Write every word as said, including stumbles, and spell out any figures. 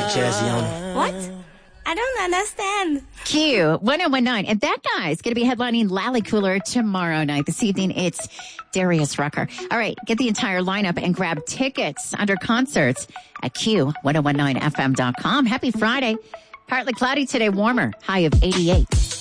jazzy on it. What? I don't understand. Q one oh one nine. And that guy's going to be headlining Lally Cooler tomorrow night. This evening, it's Darius Rucker. All right, get the entire lineup and grab tickets under concerts at Q ten nineteen F M dot com. Happy Friday. Partly cloudy today, warmer. High of eighty-eight.